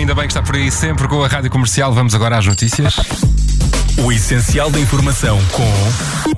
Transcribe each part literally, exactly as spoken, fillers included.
ainda bem que está por aí sempre com a Rádio Comercial. Vamos agora às notícias. O essencial da informação com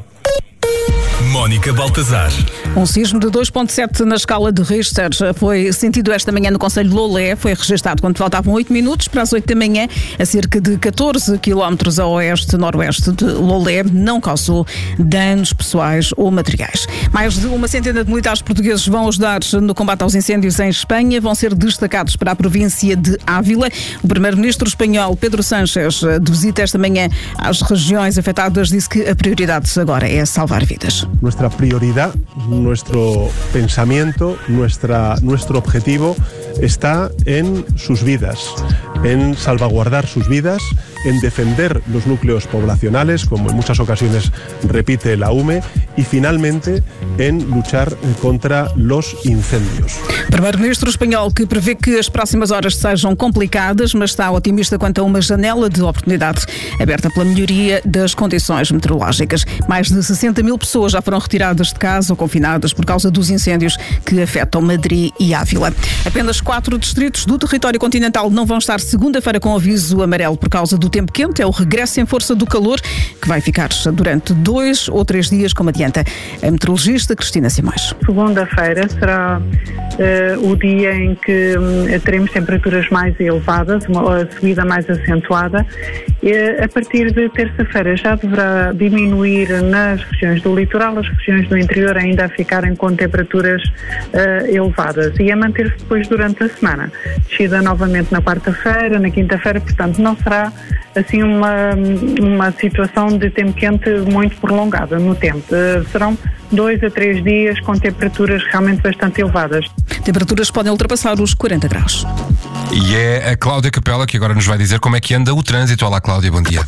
Mónica Baltazar. Um sismo de dois ponto sete na escala de Richter foi sentido esta manhã no concelho de Lolé. Foi registado quando faltavam oito minutos para as oito da manhã, a cerca de catorze quilómetros a oeste-noroeste de Lolé. Não causou danos pessoais ou materiais. Mais de uma centena de militares portugueses vão ajudar no combate aos incêndios em Espanha. Vão ser destacados para a província de Ávila. O primeiro-ministro espanhol, Pedro Sánchez, de visita esta manhã às regiões afetadas, disse que a prioridade agora é salvar vidas. Nuestra prioridad, nuestro pensamiento, nuestra, nuestro objetivo está en sus vidas, en salvaguardar sus vidas, en defender los núcleos poblacionales, como en muchas ocasiones repite la U M E, y finalmente en luchar contra los incendios. Primeiro-ministro espanhol que prevê que as próximas horas sejam complicadas, mas está otimista quanto a uma janela de oportunidade aberta pela melhoria das condições meteorológicas. Mais de sessenta mil pessoas já foram retiradas de casa ou confinadas por causa dos incêndios que afetam Madrid e Ávila. Apenas quatro distritos do território continental não vão estar segunda-feira com aviso amarelo por causa do tempo quente. É o regresso em força do calor, que vai ficar durante dois ou três dias, como adianta a meteorologista Cristina Simões. Segunda-feira será uh, o dia em que um, teremos temperaturas mais elevadas, uma subida mais acentuada. E, a partir de terça-feira já deverá diminuir nas regiões do litoral, as regiões do interior ainda a ficarem com temperaturas uh, elevadas e a manter-se depois durante a semana. Descida novamente na quarta-feira, na quinta-feira, portanto não será assim uma, uma situação de tempo quente muito prolongada no tempo. Uh, serão dois a três dias com temperaturas realmente bastante elevadas. Temperaturas podem ultrapassar os quarenta graus. E é a Cláudia Capela que agora nos vai dizer como é que anda o trânsito. Olá, Cláudia, bom dia.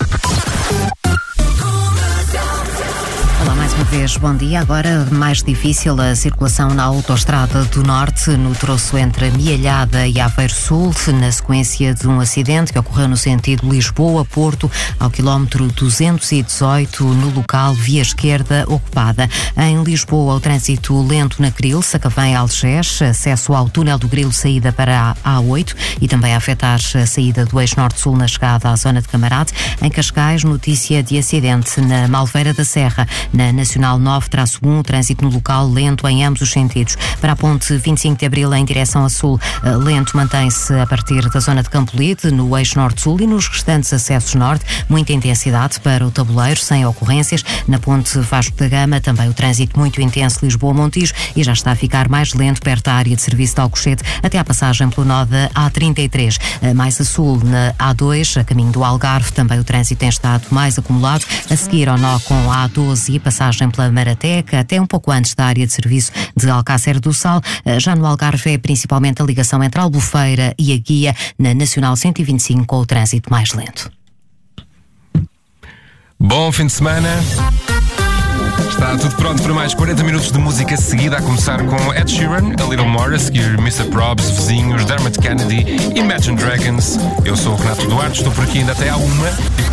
Olá, mais uma vez, bom dia. Agora mais difícil a circulação na Autostrada do Norte, no troço entre Mialhada e Aveiro Sul, na sequência de um acidente que ocorreu no sentido Lisboa-Porto, ao quilómetro duzentos e dezoito, no local via esquerda ocupada. Em Lisboa, o trânsito lento na Cril, Sacavém-Algés, acesso ao túnel do Grilo, saída para a A oito e também a afetar a saída do eixo Norte-Sul na chegada à zona de Camarate. Em Cascais, notícia de acidente na Malveira da Serra. Na Nacional nove traço um, trânsito no local lento em ambos os sentidos. Para a ponte vinte e cinco de Abril em direção a sul, lento mantém-se a partir da zona de Campolide, no eixo norte-sul e nos restantes acessos norte. Muita intensidade para o tabuleiro, sem ocorrências. Na ponte Vasco da Gama, também o trânsito muito intenso Lisboa-Montijo e já está a ficar mais lento perto da área de serviço de Alcochete, até à passagem pelo nó da A trinta e três. Mais a sul, na A dois, a caminho do Algarve, também o trânsito tem estado mais acumulado. A seguir ao nó com a A doze e passagem pela Marateca, até um pouco antes da área de serviço de Alcácer do Sal. Já no Algarve é principalmente a ligação entre Albufeira e a Guia, na Nacional cento e vinte e cinco, com o trânsito mais lento. Bom fim de semana. Está tudo pronto para mais quarenta minutos de música seguida, a começar com Ed Sheeran, A Little More, a seguir mister Probs, Vizinhos, Dermot Kennedy, Imagine Dragons. Eu sou o Renato Duarte, estou por aqui ainda até à uma.